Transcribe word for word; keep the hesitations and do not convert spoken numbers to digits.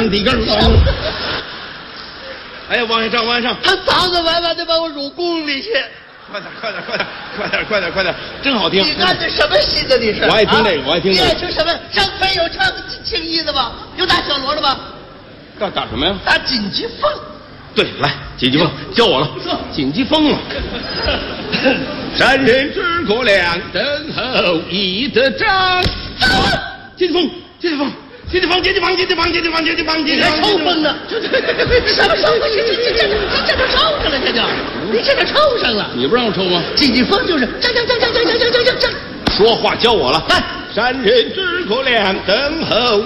上底根。哎呀，往下上，往下上！ 他早早晚晚得把我入宫里去。 快点，快点，快点，快点，快点，快点！真好听。 你看这什么戏呢？你是？ 我爱听这个，我爱听这个。 你爱听什么？张飞有唱青衣的吗？有打小锣的吗？ 打打什么呀？ 打紧急风。对， 来，紧急风，教我了。紧急风嘛。山人之国两等候一得张。紧急风，紧急风。紧急风，紧急风，紧急风，紧急风，紧急风，紧急风！ 你抽风呢？什么抽风？这这这这这这抽上了，这就你这就抽上了。 你不让我抽吗？ 紧急风就是这这这这这这这这这。 说话教我了。来，山人之国两等候